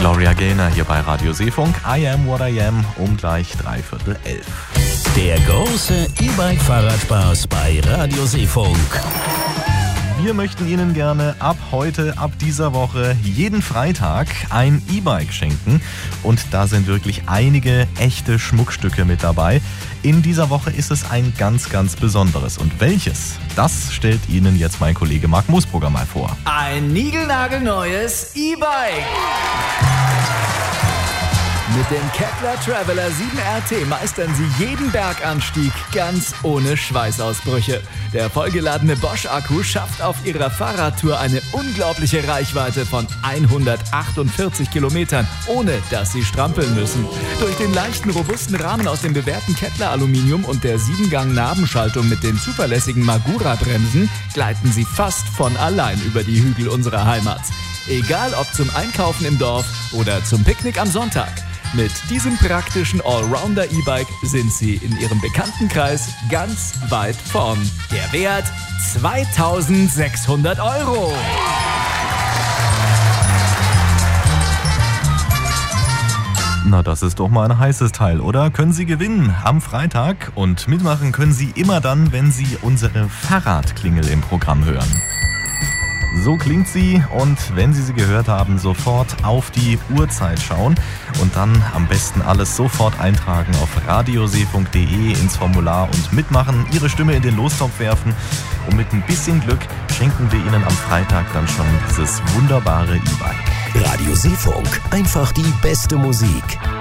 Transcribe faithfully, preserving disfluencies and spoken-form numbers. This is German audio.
Gloria Gaynor hier bei Radio Seefunk. I am what I am um gleich dreiviertel elf. Der große E-Bike-Fahrradspaß bei Radio Seefunk. Wir möchten Ihnen gerne ab heute, ab dieser Woche, jeden Freitag ein E-Bike schenken. Und da sind wirklich einige echte Schmuckstücke mit dabei. In dieser Woche ist es ein ganz, ganz besonderes. Und welches? Das stellt Ihnen jetzt mein Kollege Marc Moosbrugger mal vor. Ein niegelnagelneues E-Bike. Mit dem Kettler Traveler sieben R T meistern Sie jeden Berganstieg ganz ohne Schweißausbrüche. Der vollgeladene Bosch-Akku schafft auf Ihrer Fahrradtour eine unglaubliche Reichweite von hundertachtundvierzig Kilometern, ohne dass Sie strampeln müssen. Durch den leichten, robusten Rahmen aus dem bewährten Kettler-Aluminium und der sieben-Gang-Nabenschaltung mit den zuverlässigen Magura-Bremsen gleiten Sie fast von allein über die Hügel unserer Heimat. Egal ob zum Einkaufen im Dorf oder zum Picknick am Sonntag. Mit diesem praktischen Allrounder-E-Bike sind Sie in Ihrem Bekanntenkreis ganz weit vorn. Der Wert zweitausendsechshundert Euro. Na, das ist doch mal ein heißes Teil, oder? Können Sie gewinnen am Freitag. Und mitmachen können Sie immer dann, wenn Sie unsere Fahrradklingel im Programm hören. So klingt sie, und wenn Sie sie gehört haben, sofort auf die Uhrzeit schauen und dann am besten alles sofort eintragen auf radioseefunk punkt de ins Formular und mitmachen, Ihre Stimme in den Lostopf werfen, und mit ein bisschen Glück schenken wir Ihnen am Freitag dann schon dieses wunderbare E-Bike. Radio Seefunk, einfach die beste Musik.